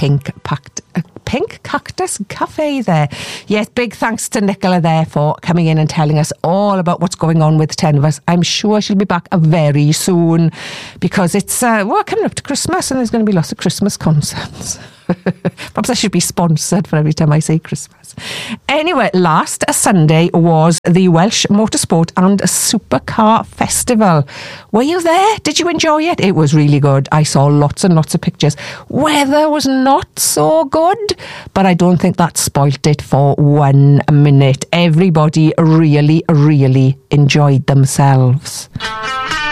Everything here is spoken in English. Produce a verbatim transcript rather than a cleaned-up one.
Pink Pact. Pink Cactus Cafe there. Yes, big thanks to Nicola there for coming in and telling us all about what's going on with Ten of Us. I'm sure she'll be back very soon because it's, uh, well, coming up to Christmas and there's going to be lots of Christmas concerts. Perhaps I should be sponsored for every time I say Christmas. Anyway, last Sunday was the Welsh Motorsport and Supercar Festival. Were you there? Did you enjoy it? It was really good. I saw lots and lots of pictures. Weather was not so good, but I don't think that spoilt it for one minute. Everybody really, really enjoyed themselves.